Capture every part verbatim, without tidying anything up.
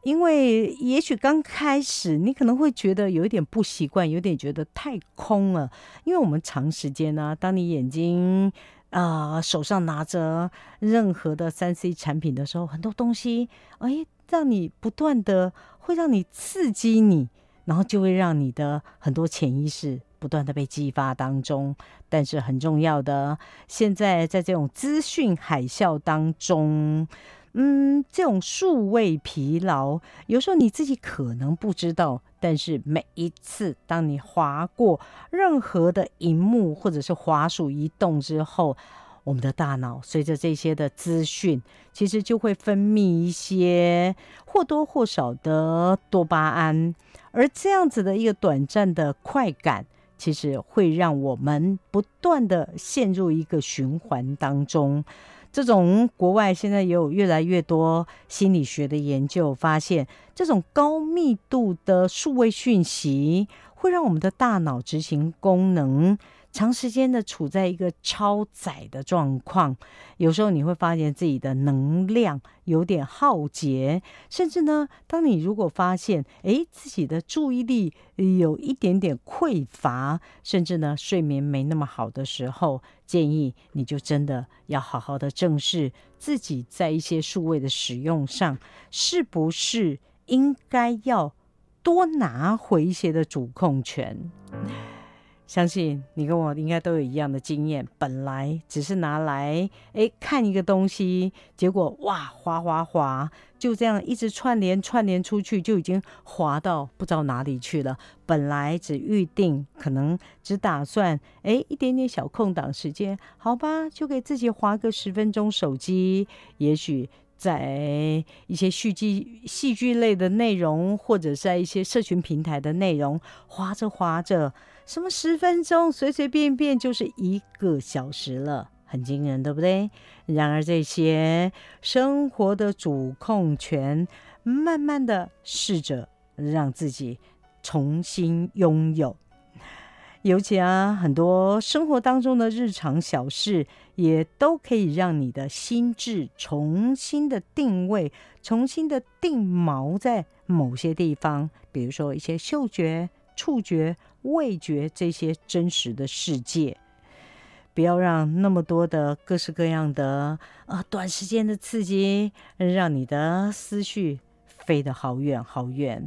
因为也许刚开始你可能会觉得有一点不习惯，有点觉得太空了，因为我们长时间呢、啊，当你眼睛啊、呃、手上拿着任何的 三 C 产品的时候，很多东西哎，让你不断的会让你刺激你，然后就会让你的很多潜意识不断的被激发当中。但是很重要的，现在在这种资讯海啸当中，嗯，这种数位疲劳，有时候你自己可能不知道，但是每一次当你滑过任何的荧幕或者是滑鼠移动之后，我们的大脑随着这些的资讯，其实就会分泌一些或多或少的多巴胺，而这样子的一个短暂的快感，其实会让我们不断的陷入一个循环当中。这种国外现在也有越来越多心理学的研究发现，这种高密度的数位讯息会让我们的大脑执行功能长时间的处在一个超载的状况，有时候你会发现自己的能量有点耗竭，甚至呢，当你如果发现诶自己的注意力有一点点匮乏，甚至呢睡眠没那么好的时候，建议你就真的要好好的正视自己在一些数位的使用上，是不是应该要多拿回一些的主控权。相信你跟我应该都有一样的经验，本来只是拿来诶看一个东西，结果哇滑滑滑，就这样一直串联串联出去，就已经滑到不知道哪里去了。本来只预定可能只打算诶一点点小空档时间，好吧，就给自己滑个十分钟手机，也许在一些戏剧戏剧类的内容，或者是在一些社群平台的内容，滑着滑着，什么十分钟随随便便就是一个小时了，很惊人，对不对？然而这些生活的主控权，慢慢的试着让自己重新拥有。尤其啊，很多生活当中的日常小事，也都可以让你的心智重新的定位，重新的定锚在某些地方，比如说一些嗅觉、触觉、味觉这些真实的世界。不要让那么多的各式各样的呃短时间的刺激，让你的思绪飞得好远好远。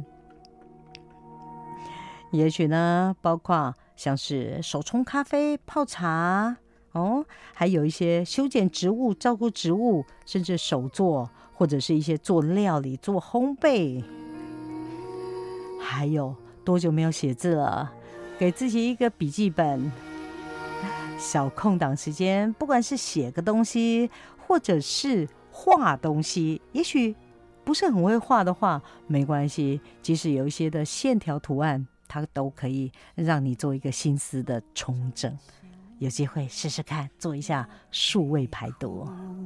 也许呢，包括像是手冲咖啡、泡茶哦，还有一些修剪植物、照顾植物，甚至手作，或者是一些做料理、做烘焙。还有多久没有写字了？给自己一个笔记本，小空档时间，不管是写个东西，或者是画东西，也许不是很会画的话，没关系，即使有一些的线条图案，它都可以让你做一个心思的重整。有机会试试看，做一下数位排毒。